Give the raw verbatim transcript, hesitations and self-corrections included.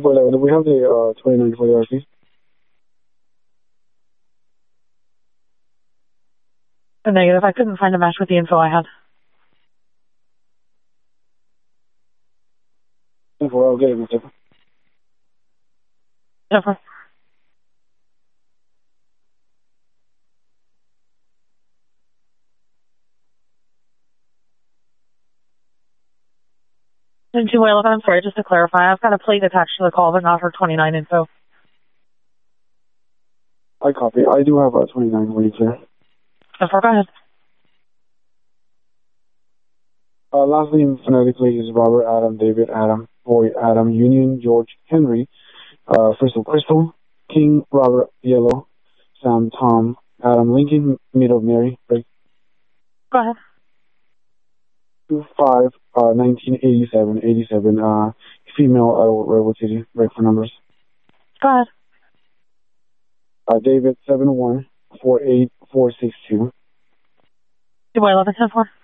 four eleven, do we have the uh, twenty-nine for the R C? A negative. I couldn't find a match with the info I had. ten four, I'll get it in a second. ten four. And two eleven, I'm sorry, just to clarify, I've got a plate attached to the call, but not her twenty-nine info. I copy. I do have a twenty-nine for you, sir. ten four, go ahead. Uh, last name phonetically is Robert Adam David Adam Boy Adam Union George Henry uh, Crystal Crystal King Robert Yellow Sam Tom Adam Lincoln Middle Mary break. Go ahead. Two five uh, nineteen eighty seven eighty seven uh female adult Redwood City break for numbers. Go ahead. Uh, David seven one four eight four six two. two eleven ten four.